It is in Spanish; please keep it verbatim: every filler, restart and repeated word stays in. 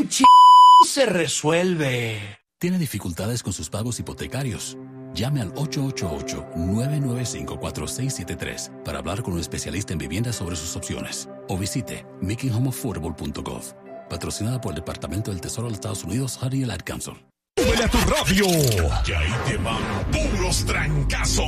ch... se resuelve. ¿Tiene dificultades con sus pagos hipotecarios? Llame al ocho ocho ocho, nueve nueve cinco, cuatro seis siete tres para hablar con un especialista en vivienda sobre sus opciones. O visite making home affordable punto gov. Patrocinada por el Departamento del Tesoro de los Estados Unidos, Harry y el Ad Council. ¡Súbele a tu radio! Que ahí te van puros trancazos.